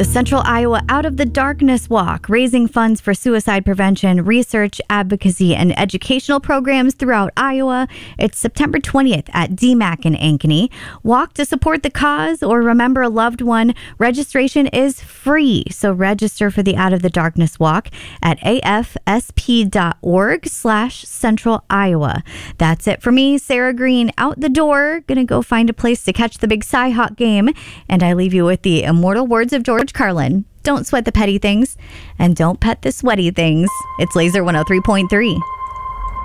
The Central Iowa Out of the Darkness Walk, raising funds for suicide prevention, research, advocacy, and educational programs throughout Iowa. It's September 20th at DMAC in Ankeny. Walk to support the cause or remember a loved one. Registration is free, so register for the Out of the Darkness Walk at afsp.org/Central Iowa. That's it for me, Sarah Green, out the door. Gonna go find a place to catch the big Cy-Hawk game. And I leave you with the immortal words of George Carlin. Don't sweat the petty things and don't pet the sweaty things. It's Laser 103.3.